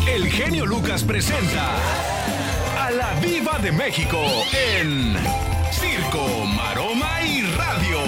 El genio Lucas presenta a la Diva de México en Circo, Maroma y Radio.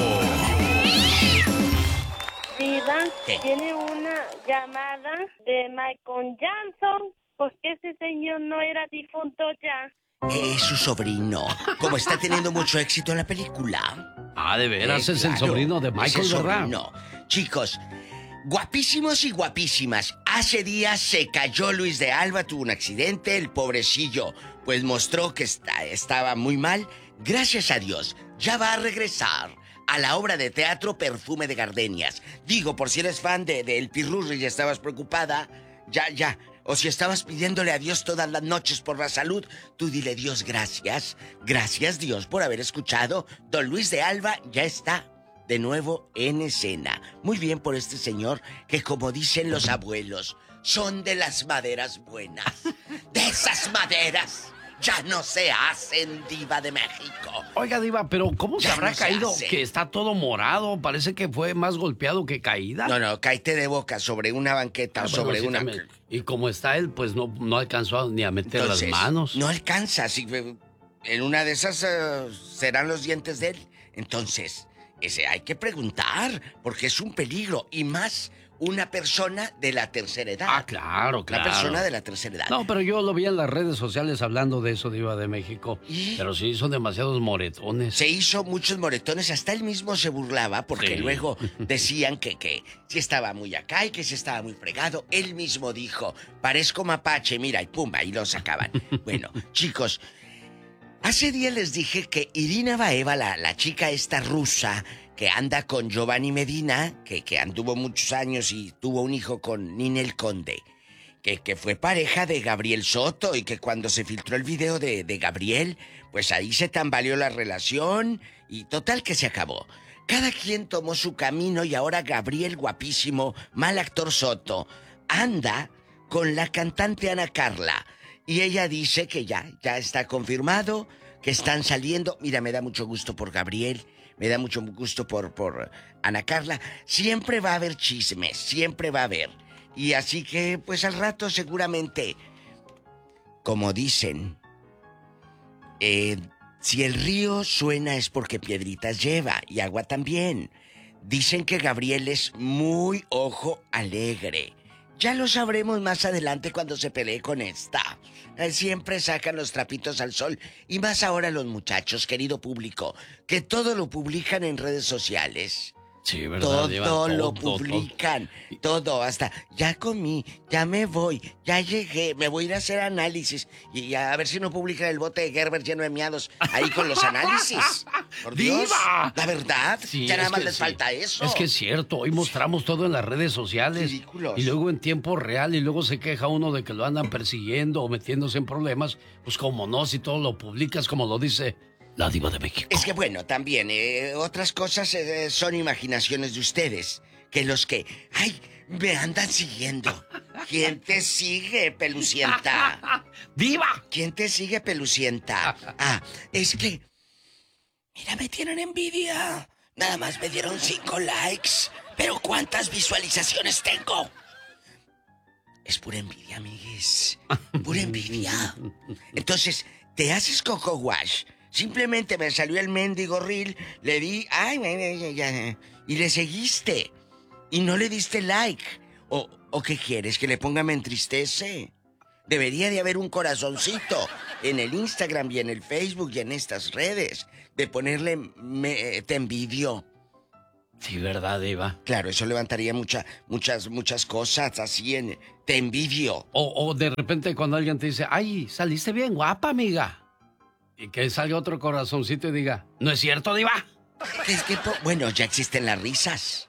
Diva, ¿Qué? tiene una llamada de Michael Jackson, porque ese señor no era difunto ya. Es su sobrino. Como está teniendo mucho éxito en la película. Ah, de veras, es el Claro, sobrino de Michael, es el ¿verdad? sobrino. Chicos, guapísimos y guapísimas. Hace días se cayó Luis de Alba, tuvo un accidente, el pobrecillo, pues mostró que estaba muy mal. Gracias a Dios, ya va a regresar a la obra de teatro Perfume de Gardenias. Digo, por si eres fan de El Pirurri y estabas preocupada, ya. O si estabas pidiéndole a Dios todas las noches por la salud, tú dile: Dios, gracias. Gracias, Dios, por haber escuchado. Don Luis de Alba ya está de nuevo en escena. Muy bien por este señor que, como dicen los abuelos, son de las maderas buenas. De esas maderas ya no se hacen, Diva de México. Oiga, Diva, pero ¿cómo se Ya habrá no se caído? hace. Que está todo morado. Parece que fue más golpeado que caída. No, cáete de boca sobre una banqueta o Bueno, sobre sí, una... también. Y como está él, pues no alcanzó ni a meter Entonces, las manos. no alcanza. En una de esas serán los dientes de él. Entonces, hay que preguntar, porque es un peligro. Y más una persona de la tercera edad. Ah, claro. Una persona de la tercera edad. No, pero yo lo vi en las redes sociales hablando de eso, Diva de México. ¿Y? Pero sí, son demasiados moretones. Se hizo muchos moretones, hasta él mismo se burlaba porque Sí. luego decían que si estaba muy acá y que si estaba muy fregado. Él mismo dijo: parezco mapache, mira, y pumba, y lo sacaban. Bueno, chicos, hace días les dije que Irina Baeva, la chica esta rusa que anda con Giovanni Medina, que anduvo muchos años y tuvo un hijo con Ninel Conde, que fue pareja de Gabriel Soto, y que cuando se filtró el video de Gabriel, pues ahí se tambaleó la relación y total que se acabó. Cada quien tomó su camino y ahora Gabriel, guapísimo, mal actor Soto, anda con la cantante Ana Carla. Y ella dice que ya está confirmado, que están saliendo. Mira, me da mucho gusto por Gabriel, me da mucho gusto por Ana Carla. Siempre va a haber chismes, siempre va a haber. Y así que, pues al rato seguramente, como dicen, si el río suena es porque piedritas lleva, y agua también. Dicen que Gabriel es muy ojo alegre. Ya lo sabremos más adelante cuando se pelee con esta. Siempre sacan los trapitos al sol. Y más ahora los muchachos, querido público, que todo lo publican en redes sociales. Sí, ¿verdad, Diva? Todo lo publican, todo, hasta ya comí, ya me voy, ya llegué, me voy a ir a hacer análisis y a ver si no publican el bote de Gerber lleno de miados ahí con los análisis. Por Dios, ¡Diva! la verdad, Sí, ya nada es más que les sí. falta eso. Es que es cierto, hoy mostramos todo en las redes sociales. Ridículos. Y luego en tiempo real, y luego se queja uno de que lo andan persiguiendo o metiéndose en problemas. Pues como no, si todo lo publicas como lo dice la Diva de México. Es que bueno, también, otras cosas son imaginaciones de ustedes. Que los que, ay, me andan siguiendo. ¿Quién te sigue, pelucienta? ¡Diva! ¿Quién te sigue, pelucienta? Ah, es que, mira, me tienen envidia. Nada más me dieron 5 likes. Pero ¿cuántas visualizaciones tengo? Es pura envidia, amigues. Pura envidia. Entonces, te haces coco wash. Simplemente me salió el mendigo reel, le di, y le seguiste. Y no le diste like. ¿O qué quieres? ¿Que le ponga me entristece? Debería de haber un corazoncito en el Instagram y en el Facebook y en estas redes. De ponerle te envidio. Sí, ¿verdad, Diva? Claro, eso levantaría muchas cosas así en... Te envidio. O de repente cuando alguien te dice, ay, saliste bien guapa, amiga. Y que salga otro corazoncito y diga, ¿no es cierto, Diva? Bueno, ya existen las risas.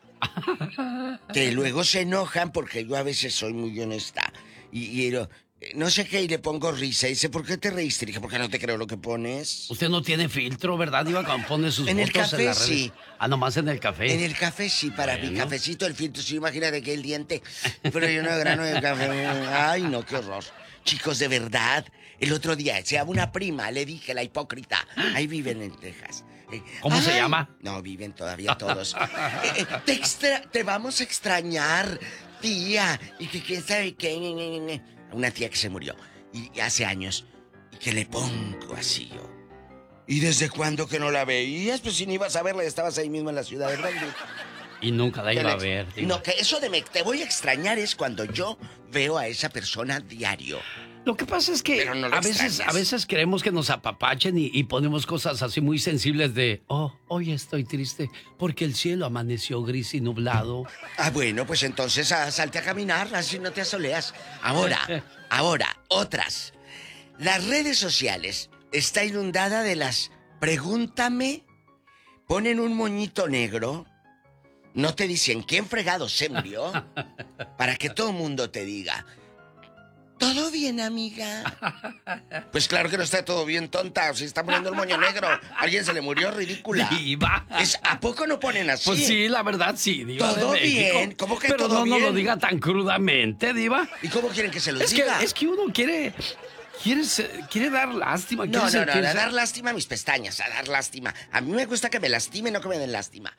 Que luego se enojan porque yo a veces soy muy honesta. Y no sé qué, y le pongo risa. Y dice, ¿por qué te reíste? Dije, porque no te creo lo que pones. Usted no tiene filtro, ¿verdad, Diva? Cuando pone sus En el fotos café, en las redes. sí. Ah, nomás en el café. En el café sí, para mi Bueno. cafecito el filtro. Sí, imagínate que el diente, pero yo no grano de café. Ay, no, qué horror. Chicos, de verdad, el otro día, a una prima le dije, la hipócrita, ahí viven en Texas. ¿Cómo se llama? No, viven todavía todos. Te vamos a extrañar, tía. Y que quién sabe qué. una tía que se murió, y hace años, y que le pongo así yo. ¿Y desde cuándo que no la veías? Pues si ni ibas a verla, estabas ahí mismo en la ciudad de Brandon. Y nunca la iba a ver. Digo. No, que eso de te voy a extrañar es cuando yo veo a esa persona diario. Lo que pasa es que no a veces queremos que nos apapachen y ponemos cosas así muy sensibles de, hoy estoy triste porque el cielo amaneció gris y nublado. Bueno, pues entonces salte a caminar, así no te asoleas. Ahora, otras. Las redes sociales está inundada de las pregúntame, ponen un moñito negro, no te dicen quién fregado se murió, para que todo el mundo te diga, ¿todo bien, amiga? Pues claro que no está todo bien, tonta, si está poniendo el moño negro, alguien se le murió, ridícula. Diva. ¿A poco no ponen así? Pues sí, la verdad sí, Diva. ¿Todo bien? ¿Cómo que pero todo bien? Pero no lo diga tan crudamente, Diva. ¿Y cómo quieren que se los diga? Es que uno quiere dar lástima. No, a dar lástima a mis pestañas, a dar lástima. A mí me gusta que me lastimen, no que me den lástima.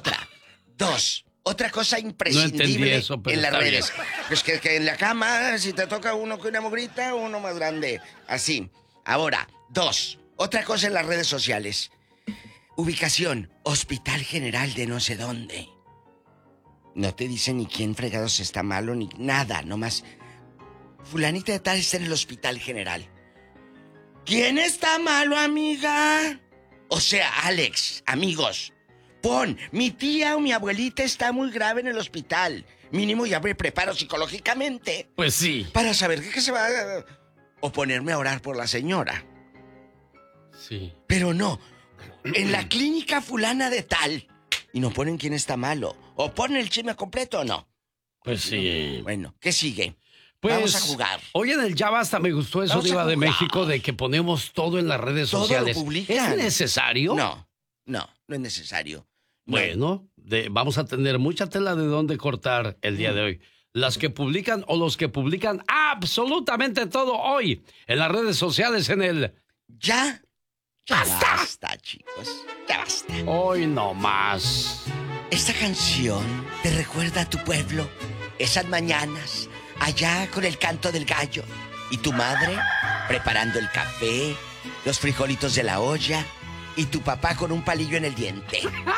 Otra cosa imprescindible en las redes. Pues que en la cama, si te toca uno con una mugrita, uno más grande. Así. Ahora, otra cosa en las redes sociales. Ubicación, Hospital General de no sé dónde. No te dicen ni quién fregados está malo, ni nada, nomás... Fulanita de tal está en el Hospital General. ¿Quién está malo, amiga? O sea, Alex, amigos, pon, mi tía o mi abuelita está muy grave en el hospital. Mínimo ya me preparo psicológicamente. Pues sí. Para saber qué se va a... O ponerme a orar por la señora. Sí. Pero no, en la clínica fulana de tal. Y no ponen quién está malo. O ponen el chisme completo o no. Pues sí. Bueno, ¿qué sigue? Pues, vamos a jugar. Hoy en el Ya Basta me gustó eso, Diva de México, de que ponemos todo en las redes sociales. Todo lo publican. ¿Es necesario? No es necesario. No. Bueno, vamos a tener mucha tela de dónde cortar el día de hoy. Las que publican o los que publican absolutamente todo hoy en las redes sociales en el... Ya basta, chicos. Ya basta. Hoy no más. Esta canción te recuerda a tu pueblo, esas mañanas... allá con el canto del gallo. Y tu madre preparando el café, los frijolitos de la olla y tu papá con un palillo en el diente.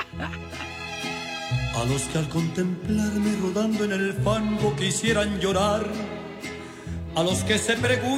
A los que al contemplarme rodando en el fango quisieran llorar, a los que se preguntan